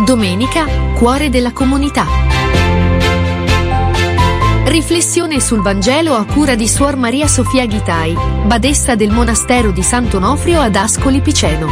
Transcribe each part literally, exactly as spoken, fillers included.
Domenica, cuore della comunità. Riflessione sul Vangelo a cura di Suor Maria Sofia Ghitai, badessa del monastero di Sant'Onofrio ad Ascoli Piceno.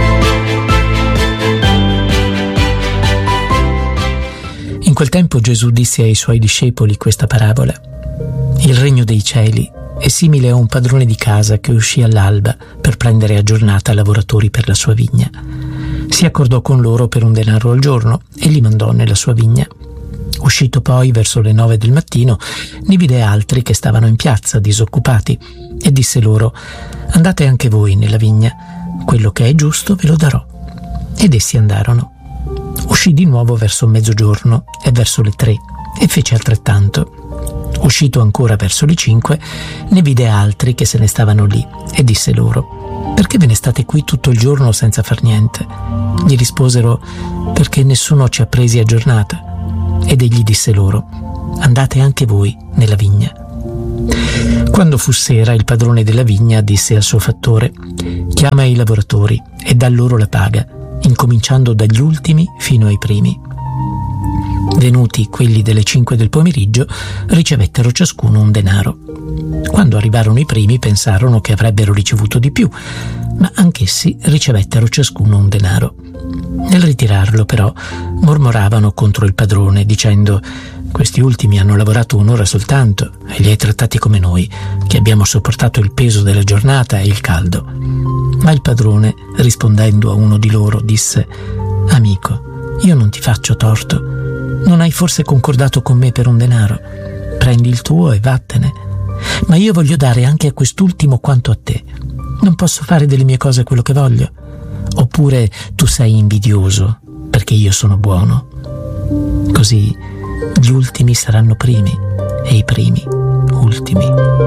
In quel tempo Gesù disse ai suoi discepoli questa parabola: il regno dei cieli è simile a un padrone di casa che uscì all'alba per prendere a giornata lavoratori per la sua vigna. Si accordò con loro per un denaro al giorno e li mandò nella sua vigna. Uscito poi verso le nove del mattino, ne vide altri che stavano in piazza disoccupati e disse loro: andate anche voi nella vigna, quello che è giusto ve lo darò. Ed essi andarono. Uscì di nuovo verso mezzogiorno e verso le tre e fece altrettanto. Uscito ancora verso le cinque, ne vide altri che se ne stavano lì e disse loro: perché ve ne state qui tutto il giorno senza far niente? Gli risposero: perché nessuno ci ha presi a giornata. Ed egli disse loro: andate anche voi nella vigna. Quando fu sera, il padrone della vigna disse al suo fattore: chiama i lavoratori e dà loro la paga, incominciando dagli ultimi fino ai primi. Venuti quelli delle cinque del pomeriggio, ricevettero ciascuno un denaro. Quando arrivarono i primi, pensarono che avrebbero ricevuto di più, ma anch'essi ricevettero ciascuno un denaro. Nel ritirarlo, però, mormoravano contro il padrone, dicendo: questi ultimi hanno lavorato un'ora soltanto e li hai trattati come noi, che abbiamo sopportato il peso della giornata e il caldo. Ma il padrone, rispondendo a uno di loro, disse: amico, io non ti faccio torto. Non hai forse concordato con me per un denaro? Prendi il tuo e vattene. Ma io voglio dare anche a quest'ultimo quanto a te. Non posso fare delle mie cose quello che voglio? Oppure tu sei invidioso perché io sono buono? Così gli ultimi saranno primi e i primi ultimi.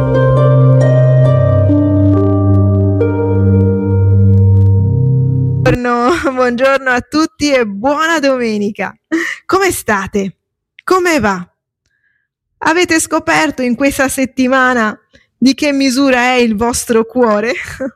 Buongiorno, buongiorno a tutti e buona domenica. Come state? Come va? Avete scoperto in questa settimana di che misura è il vostro cuore?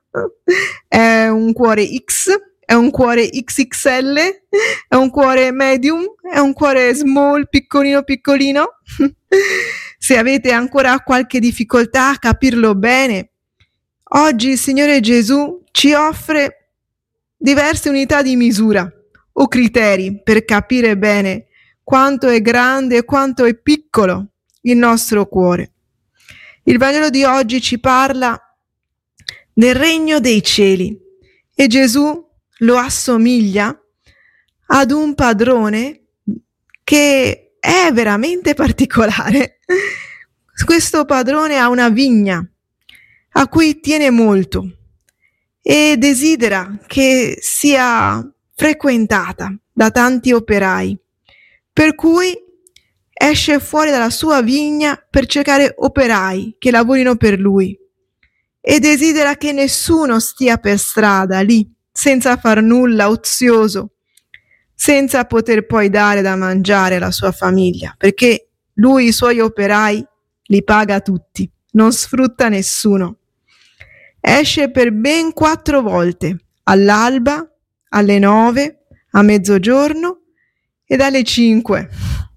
È un cuore X? È un cuore X X L? È un cuore medium? È un cuore small, piccolino piccolino? Se avete ancora qualche difficoltà a capirlo bene, oggi il Signore Gesù ci offre diverse unità di misura o criteri per capire bene quanto è grande e quanto è piccolo il nostro cuore. Il Vangelo di oggi ci parla del regno dei cieli e Gesù lo assomiglia ad un padrone che è veramente particolare. Questo padrone ha una vigna a cui tiene molto e desidera che sia frequentata da tanti operai, per cui esce fuori dalla sua vigna per cercare operai che lavorino per lui e desidera che nessuno stia per strada lì senza far nulla, ozioso, senza poter poi dare da mangiare alla sua famiglia, perché lui i suoi operai li paga tutti, non sfrutta nessuno. Esce per ben quattro volte, all'alba, alle nove, a mezzogiorno ed alle cinque.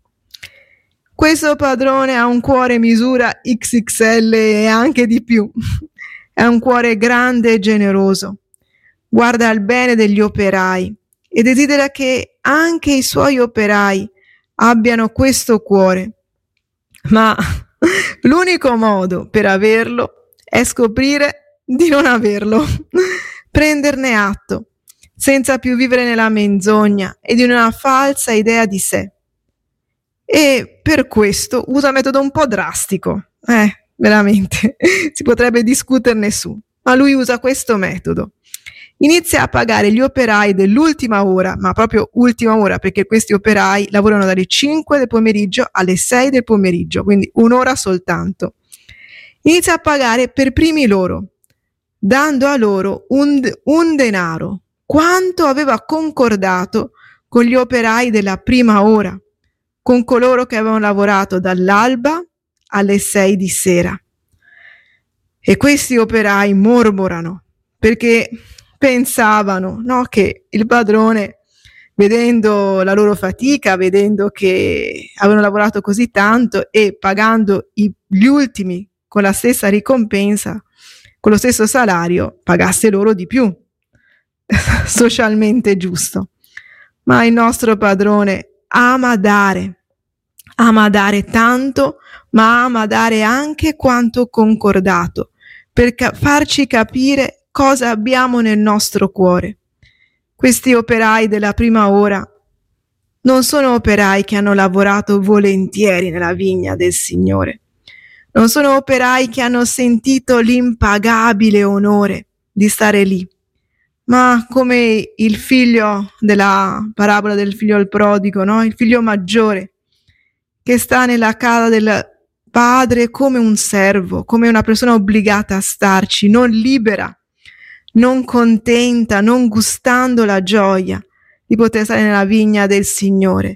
Questo padrone ha un cuore misura X X L e anche di più. È un cuore grande e generoso. Guarda al bene degli operai e desidera che anche i suoi operai abbiano questo cuore. Ma l'unico modo per averlo è scoprire di non averlo, prenderne atto, senza più vivere nella menzogna e di una falsa idea di sé. E per questo usa un metodo un po' drastico, eh, veramente, si potrebbe discuterne su, ma lui usa questo metodo. Inizia a pagare gli operai dell'ultima ora, ma proprio ultima ora, perché questi operai lavorano dalle cinque del pomeriggio alle sei del pomeriggio, quindi un'ora soltanto. Inizia a pagare per primi loro, dando a loro un, un denaro, quanto aveva concordato con gli operai della prima ora, con coloro che avevano lavorato dall'alba alle sei di sera. E questi operai mormorano, perché pensavano, no, che il padrone vedendo la loro fatica, vedendo che avevano lavorato così tanto e pagando i, gli ultimi con la stessa ricompensa, con lo stesso salario, pagasse loro di più, socialmente giusto. Ma il nostro padrone ama dare, ama dare tanto, ma ama dare anche quanto concordato, per ca- farci capire cosa abbiamo nel nostro cuore. Questi operai della prima ora non sono operai che hanno lavorato volentieri nella vigna del Signore, non sono operai che hanno sentito l'impagabile onore di stare lì, ma come il figlio della parabola del figlio al prodigo, no? Il figlio maggiore che sta nella casa del padre come un servo, come una persona obbligata a starci, non libera, non contenta, non gustando la gioia di poter stare nella vigna del Signore,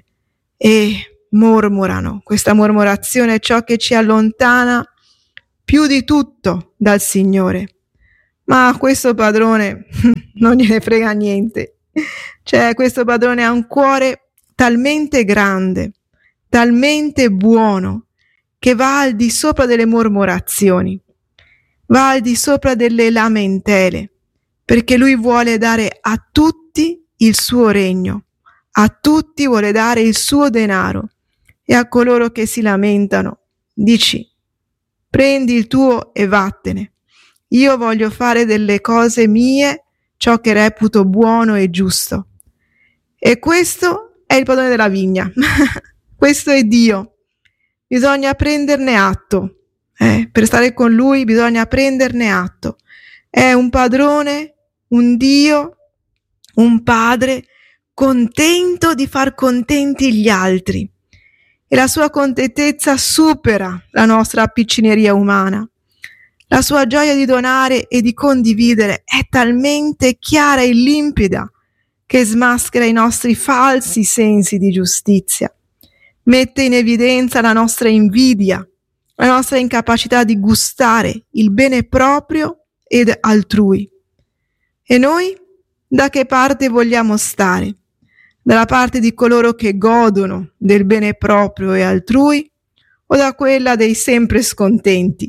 e mormorano. Questa mormorazione è ciò che ci allontana più di tutto dal Signore. Ma questo padrone non gliene frega niente. Cioè, questo padrone ha un cuore talmente grande, talmente buono, che va al di sopra delle mormorazioni, va al di sopra delle lamentele, perché lui vuole dare a tutti il suo regno, a tutti vuole dare il suo denaro, e a coloro che si lamentano dici: prendi il tuo e vattene. Io voglio fare delle cose mie ciò che reputo buono e giusto. E questo è il padrone della vigna. Questo è Dio. Bisogna prenderne atto. Eh, per stare con lui bisogna prenderne atto. È un padrone, un Dio, un padre contento di far contenti gli altri. E la sua contentezza supera la nostra appiccineria umana. La sua gioia di donare e di condividere è talmente chiara e limpida che smaschera i nostri falsi sensi di giustizia. Mette in evidenza la nostra invidia, la nostra incapacità di gustare il bene proprio ed altrui. E noi da che parte vogliamo stare? Dalla parte di coloro che godono del bene proprio e altrui, o da quella dei sempre scontenti?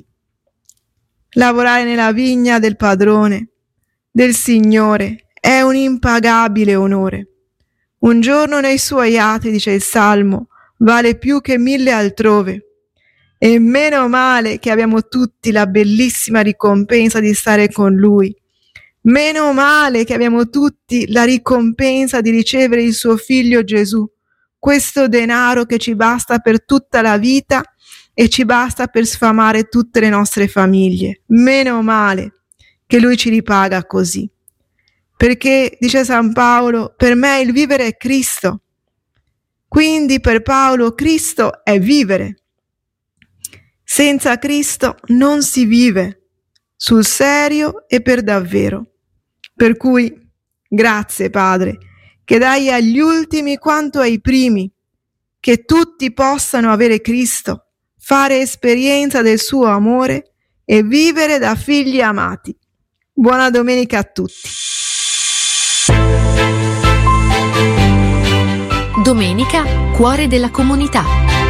Lavorare nella vigna del padrone, del Signore, è un impagabile onore. Un giorno nei suoi atri, dice il Salmo, vale più che mille altrove. E meno male che abbiamo tutti la bellissima ricompensa di stare con Lui. Meno male che abbiamo tutti la ricompensa di ricevere il suo Figlio Gesù, questo denaro che ci basta per tutta la vita e ci basta per sfamare tutte le nostre famiglie. Meno male che Lui ci ripaga così. Perché, dice San Paolo, per me il vivere è Cristo. Quindi per Paolo Cristo è vivere. Senza Cristo non si vive, sul serio e per davvero. Per cui, grazie Padre, che dai agli ultimi quanto ai primi, che tutti possano avere Cristo, fare esperienza del suo amore e vivere da figli amati. Buona domenica a tutti. Domenica, cuore della comunità.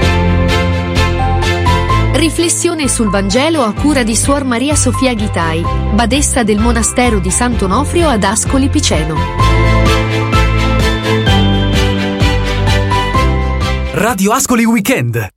Riflessione sul Vangelo a cura di Suor Maria Sofia Ghitai, badessa del monastero di Sant'Onofrio ad Ascoli Piceno. Radio Ascoli Weekend.